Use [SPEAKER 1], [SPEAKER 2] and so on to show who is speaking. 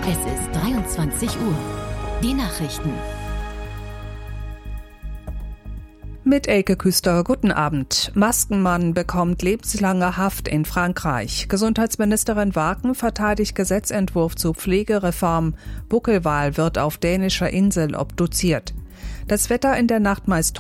[SPEAKER 1] Es ist 23 Uhr. Die Nachrichten.
[SPEAKER 2] Mit Elke Küster, guten Abend. Maskenmann bekommt lebenslange Haft in Frankreich. Gesundheitsministerin Waken verteidigt Gesetzentwurf zur Pflegereform. Buckelwal wird auf dänischer Insel obduziert. Das Wetter in der Nacht meist